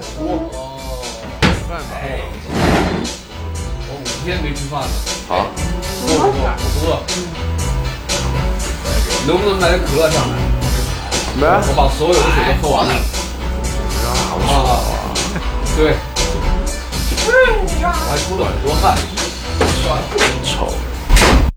哦， 饭吧。 我5天没吃饭了。 好， 我饿。能不能来可乐上来？ 没， 我把所有的水都喝完了。啊，对。我还出了很多汗。 丑。